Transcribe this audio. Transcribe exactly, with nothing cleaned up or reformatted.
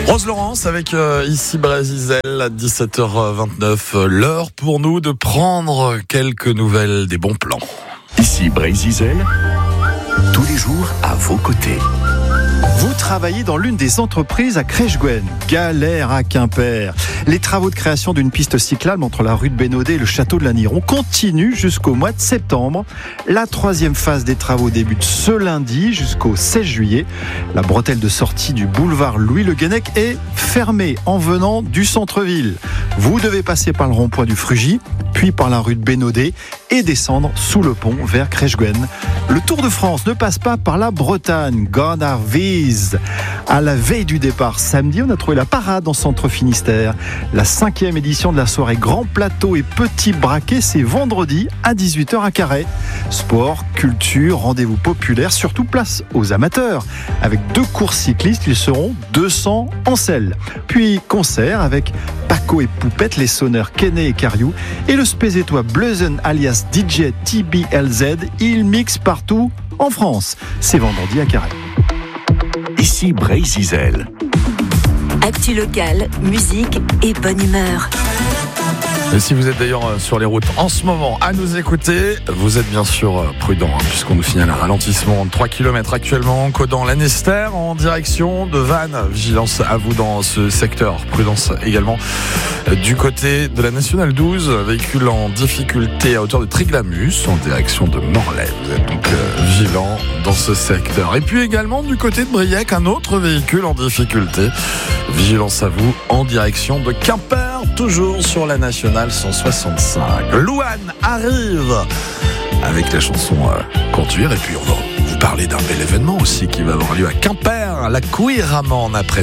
Rose Laurence avec euh, ici Brésil à dix-sept heures vingt-neuf. L'heure pour nous de prendre quelques nouvelles des bons plans. Ici Brésil, tous les jours à vos côtés. Vous travaillez dans l'une des entreprises à Crèche-Gwen, galère à Quimper. Les travaux de création d'une piste cyclable entre la rue de Bénodet et le château de Lanniron continuent jusqu'au mois de septembre. La troisième phase des travaux débute ce lundi jusqu'au seize juillet. La bretelle de sortie du boulevard Louis Le Guenec est fermée en venant du centre-ville. Vous devez passer par le rond-point du Frugy, puis par la rue de Bénodet et descendre sous le pont vers Crèche-Gwen. Le Tour de France ne passe pas par la Bretagne. Gonarvise. À la veille du départ samedi, on a trouvé la parade en centre Finistère. La cinquième édition de la soirée Grand Plateau et Petit Braquet, c'est vendredi à dix-huit heures à Carhaix. Sport, culture, rendez-vous populaire, surtout place aux amateurs. Avec deux courses cyclistes, ils seront deux cents en selle. Puis concert avec Paco et Poupette, les sonneurs Kené et Cariou et le spézétois Bleuzen alias D J T B L Z. Ils mixent partout en France. C'est vendredi à Carhaix. Ici Brésil. Actu locale, musique et bonne humeur. Et si vous êtes d'ailleurs sur les routes en ce moment à nous écouter, vous êtes bien sûr prudent, hein, puisqu'on nous signale un ralentissement de trois kilomètres actuellement, Caudan-Lanester en direction de Vannes. Vigilance à vous dans ce secteur. Prudence également du côté de la Nationale douze, véhicule en difficulté à hauteur de Triglamus en direction de Morlaix. Vous êtes donc euh, vigilant dans ce secteur. Et puis également du côté de Briec, un autre véhicule en difficulté. Vigilance à vous en direction de Quimper, toujours sur la Nationale cent soixante-cinq. Louane arrive avec la chanson euh, Conduire. Et puis on va vous parler d'un bel événement aussi qui va avoir lieu à Quimper, la Queeraman après